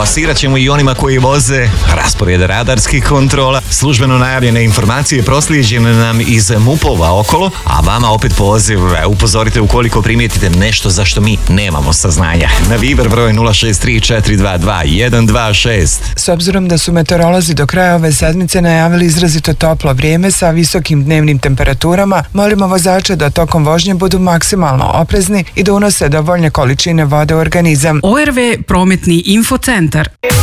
plasirat ćemo i onima koji voze, raspored radarskih kontrola, službeno najavljene informacije proslijeđene nam iz MUP-ova okolo, a vama opet poziv, upozorite ukoliko primijetite nešto za što mi nemamo saznanja. Na Viber broj 063-422-126. S obzirom da su meteorolozi do kraja ove sedmice najavili izrazito toplo vrijeme sa visokim dnevnim temperaturama, molimo vozače da tokom vožnje budu maksimalno oprezni i da unose dovoljne količine vode u organizam. ORV Prometni infocentar.